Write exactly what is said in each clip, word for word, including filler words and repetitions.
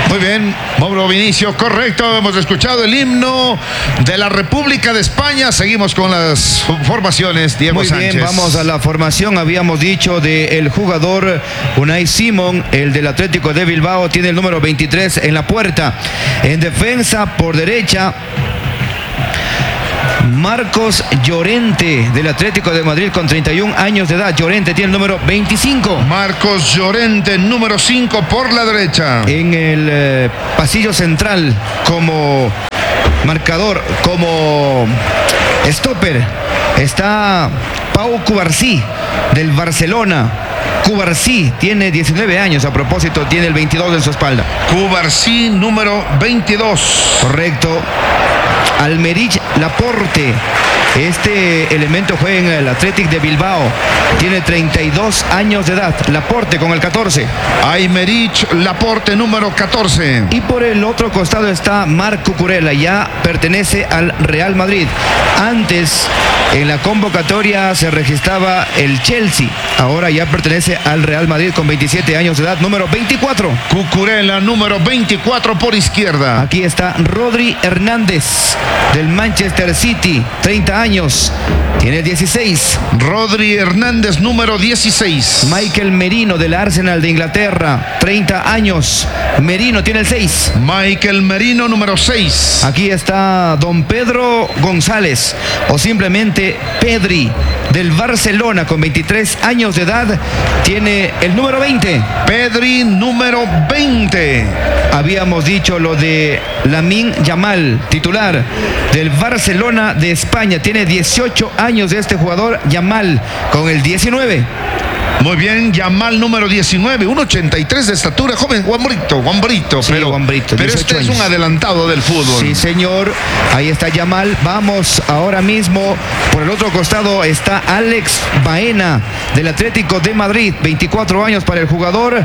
Muy bien, Mauro Vinicio, correcto. Hemos escuchado el himno de la República de España. Seguimos con las formaciones, Diego Muy Sánchez. bien, vamos a la formación. Habíamos dicho del jugador Unai Simón, el del Atlético de Bilbao, tiene el número veintitrés en la puerta. En defensa, por derecha, Marcos Llorente, del Atlético de Madrid, con treinta y un años de edad. Llorente tiene el número veinticinco. Marcos Llorente, número cinco por la derecha. En el eh, pasillo central, como marcador, como stopper, está Pau Cubarsí, del Barcelona. Cubarsí tiene diecinueve años, a propósito, tiene el veintidós en su espalda. Cubarsí, número veintidós. Correcto. Almerich Laporte, este elemento juega en el Athletic de Bilbao, tiene treinta y dos años de edad. Laporte con el catorce. Aymerich Laporte, número catorce. Y por el otro costado está Marc Cucurella, ya pertenece al Real Madrid. Antes, en la convocatoria se registraba el Chelsea, ahora ya pertenece al Real Madrid con veintisiete años de edad, número veinticuatro. Cucurella, número veinticuatro por izquierda. Aquí está Rodri Hernández, del Manchester City, treinta años, tiene dieciséis. Rodri Hernández, número dieciséis. Michael Merino, del Arsenal de Inglaterra, treinta años. Merino tiene el seis. Michael Merino, número seis. Aquí está don Pedro González, o simplemente Pedri, del Barcelona, con veintitrés años de edad, tiene el número veinte. Pedri, número veinte. Habíamos dicho lo de Lamine Yamal, titular del Barcelona de España, tiene dieciocho años de este jugador, Yamal, con el diecinueve. Muy bien, Yamal, número diecinueve, uno ochenta y tres de estatura, joven, Guambrito, Guambrito, sí, pero, Guambrito, pero este años. Es un adelantado del fútbol. Sí, señor, ahí está Yamal. Vamos ahora mismo, por el otro costado está Alex Baena, del Atlético de Madrid, veinticuatro años para el jugador,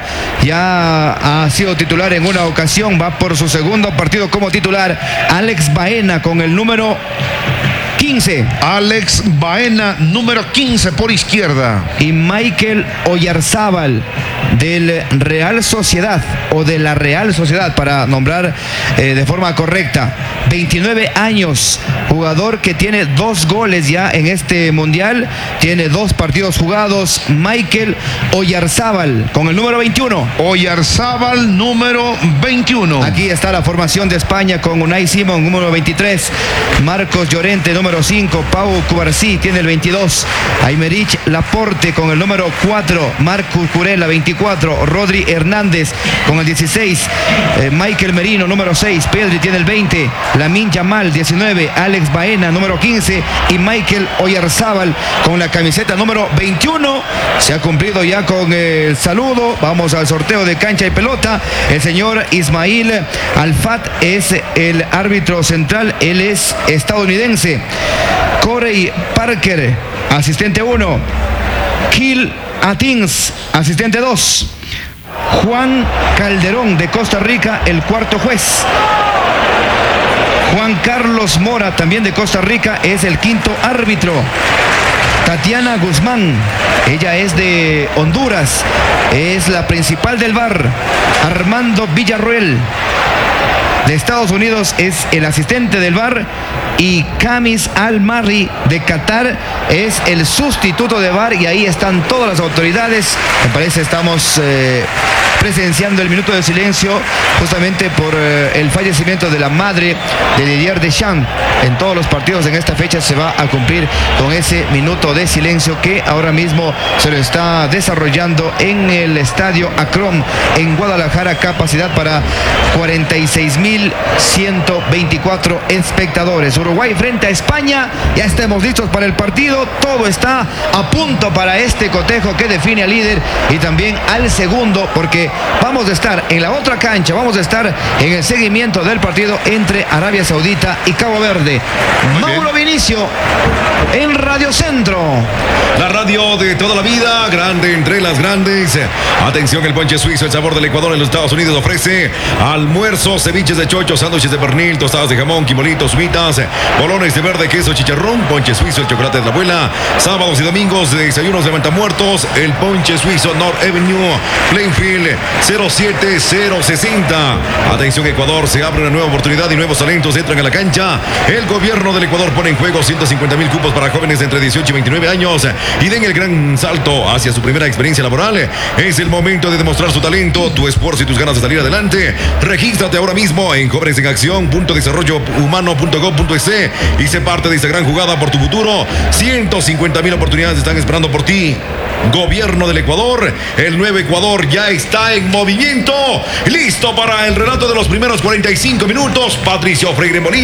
ya ha sido titular en una ocasión, va por su segundo partido como titular. Alex Baena con el número quince. Alex Baena, número quince por izquierda. Y Michael Oyarzábal, del Real Sociedad, o de la Real Sociedad, para nombrar eh, de forma correcta, veintinueve años, jugador que tiene dos goles ya en este mundial, tiene dos partidos jugados. Michael Oyarzábal con el número veintiuno. Oyarzábal, número veintiuno. Aquí está la formación de España con Unai Simón, número veintitrés. Marcos Llorente, número cinco. Pau Cubarsí tiene el veintidós. Aymerich Laporte con el número cuatro. Marc Cucurella, veinticuatro. Rodri Hernández con el dieciséis. Eh, Michael Merino, número seis. Pedri tiene el veinte. Lamine Yamal, diecinueve. Alex Baena, número quince. Y Michael Oyarzábal con la camiseta número veintiuno. Se ha cumplido ya con el saludo. Vamos al sorteo de cancha y pelota. El señor Ismail Alfat es el árbitro central. Él es estadounidense. Corey Parker, asistente uno. Kill Atins, asistente dos. Juan Calderón, de Costa Rica, el cuarto juez. Juan Carlos Mora, también de Costa Rica, es el quinto árbitro. Tatiana Guzmán, ella es de Honduras, es la principal del V A R. Armando Villarroel, de Estados Unidos, es el asistente del V A R. Y Kamis Al-Marri, de Qatar, es el sustituto de V A R. Y ahí están todas las autoridades. Me parece estamos eh, presenciando el minuto de silencio justamente por eh, el fallecimiento de la madre de Didier Deschamps. En todos los partidos en esta fecha se va a cumplir con ese minuto de silencio que ahora mismo se lo está desarrollando en el estadio Akron en Guadalajara, capacidad para cuarenta y seis mil ciento veinticuatro espectadores. Uruguay frente a España, ya estamos listos para el partido, todo está a punto para este cotejo que define al líder y también al segundo, porque vamos a estar en la otra cancha, vamos a estar en el seguimiento del partido entre Arabia Saudita y Cabo Verde. Muy Mauro bien. Vinicio en Radio Centro, la radio de toda la vida, grande entre las grandes. Atención, el ponche suizo, el sabor del Ecuador en los Estados Unidos, ofrece almuerzos, ceviches de chocho, sándwiches de pernil, tostadas de jamón, quimolitos, humitas, bolones de verde, queso, chicharrón, ponche suizo, el chocolate de la abuela. Sábados y domingos de desayunos de levantamuertos, el ponche suizo, North Avenue, Plainfield, cero siete cero sesenta. Atención Ecuador, se abre una nueva oportunidad y nuevos talentos entran a la cancha. El gobierno del Ecuador pone en juego ciento cincuenta mil cupos para jóvenes de entre dieciocho y veintinueve años y den el gran salto hacia su primera experiencia laboral. Es el momento de demostrar su talento, tu esfuerzo y tus ganas de salir adelante. Regístrate ahora mismo en jóvenes en acción punto desarrollo humano punto gov punto es y sé parte de esta gran jugada por tu futuro. ciento cincuenta mil oportunidades están esperando por ti. Gobierno del Ecuador, el nuevo Ecuador ya está en movimiento. Listo para el relato de los primeros cuarenta y cinco minutos. Patricio Freire Molina.